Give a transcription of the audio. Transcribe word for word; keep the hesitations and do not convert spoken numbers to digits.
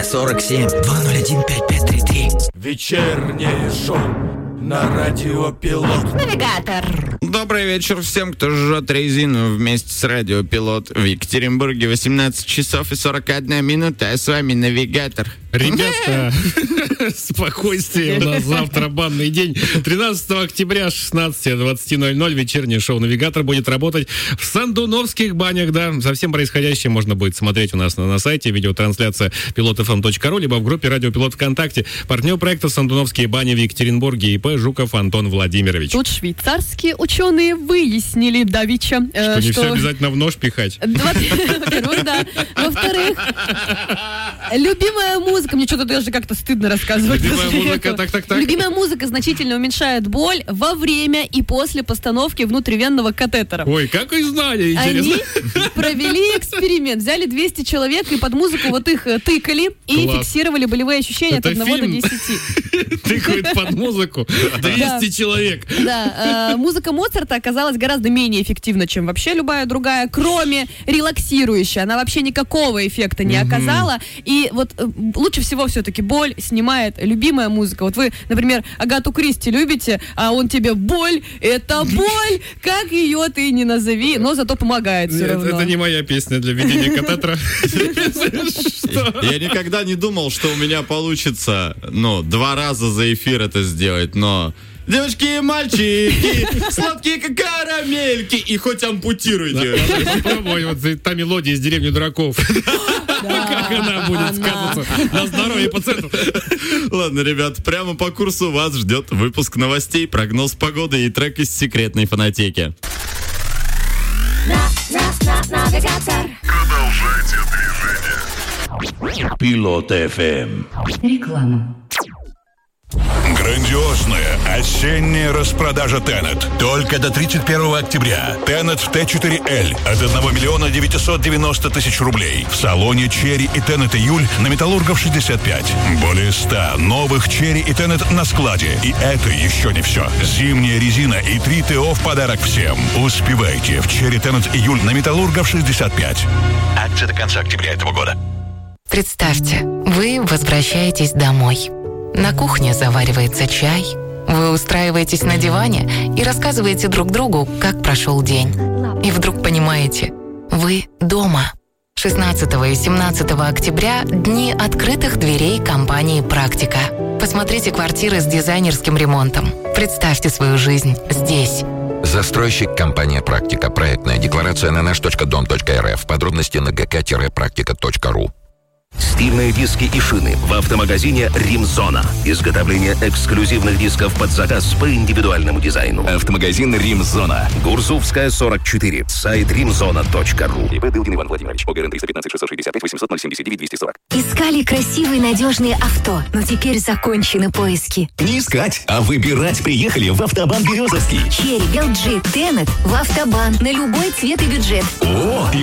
сорок семь два ноль один пять пять три три. Вечернее шоу на радио Пилот. Навигатор. Добрый вечер всем, кто жжет резину вместе с радио Пилот. В Екатеринбурге восемнадцать часов и сорок одна минута, а с вами Навигатор. Ребята, спокойствие, у нас завтра банный день. тринадцатого октября с шестнадцати до двадцати ноль-ноль вечернее шоу «Навигатор» будет работать в Сандуновских банях, да. За всем происходящим можно будет смотреть у нас на, на сайте, видеотрансляция пилот эф эм точка ру, либо в группе «Радио Пилот» ВКонтакте. Партнер проекта «Сандуновские бани» в Екатеринбурге, ИП Жуков Антон Владимирович. Тут швейцарские ученые выяснили давеча, Что э, не что... все обязательно в нож пихать. Во-первых, да. Во-вторых, любимая музыка. Мне что-то даже как-то стыдно рассказывать. Любимая музыка, так-так-так. Любимая музыка значительно уменьшает боль во время и после постановки внутривенного катетера. Ой, как вы знали, интересно. Они провели эксперимент. Взяли двести человек и под музыку вот их тыкали и Класс. фиксировали болевые ощущения Это от одного фильм. до десяти. Тыкают под музыку двести человек. Да, э, музыка Моцарта оказалась гораздо менее эффективна, чем вообще любая другая, кроме релаксирующей. Она вообще никакого эффекта не оказала. И вот э, лучше всего все-таки боль снимает любимая музыка. Вот вы, например, Агату Кристи любите, а он тебе: боль, это боль, как ее ты не назови, но зато помогает все Нет, равно. это не моя песня для ведения катетера. Я никогда не думал, что у меня получится, ну, два раза за эфир это сделать, но... Девочки и мальчики, сладкие как карамельки, и хоть ампутируйте. Попробуй, вот та мелодия из «Деревни дураков». Как она будет сказываться на здоровье пациентов? Ладно, ребят, прямо по курсу вас ждет выпуск новостей, прогноз погоды и трек из секретной фонотеки. Продолжайте движение. Пилот эф эм. Реклама. Грандиозная осенняя распродажа Тенет. Только до тридцать первого октября. Тенет Т четыре Л от одного миллиона девятьсот девяносто тысяч рублей. В салоне Черри и Тенет Июль на Металлургов шестьдесят пять. Более ста новых Черри и Тенет на складе. И это еще не все. Зимняя резина и три ТО в подарок всем. Успевайте в Черри Тенет Июль на Металлургов шестьдесят пять. Акция до конца октября этого года. Представьте, вы возвращаетесь домой. На кухне заваривается чай, вы устраиваетесь на диване и рассказываете друг другу, как прошел день. И вдруг понимаете, вы дома. шестнадцатого и семнадцатого октября – дни открытых дверей компании «Практика». Посмотрите квартиры с дизайнерским ремонтом. Представьте свою жизнь здесь. Застройщик компания «Практика». Проектная декларация на наш точка дом точка эр эф. Подробности на гэ ка практика точка ру. Стильные диски и шины в автомагазине «Римзона». Изготовление эксклюзивных дисков под заказ по индивидуальному дизайну. Автомагазин «Римзона». Гурзувская, сорок четыре. Сайт римзона точка ру. ИП Дылдин Иван Владимирович. ОГРН триста пятнадцать шестьсот шестьдесят пять восемьсот ноль семьдесят девять двести сорок. Искали красивые, надежные авто, но теперь закончены поиски. Не искать, а выбирать приехали в Автобан Березовский. Черри, эл джи, Тенет в Автобан на любой цвет и бюджет. О,